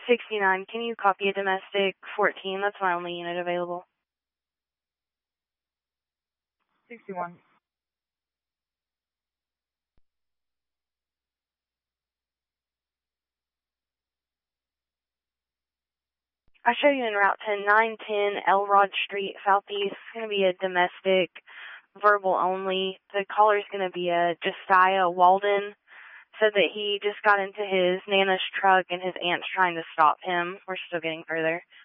69, can you copy a domestic 14? That's my only unit available. 61. I show you in Route 10, 910 Elrod Street, Southeast. It's going to be a domestic, verbal only. The caller's going to be a Josiah Walden. Said that he just got into his Nana's truck and his aunt's trying to stop him. We're still getting further.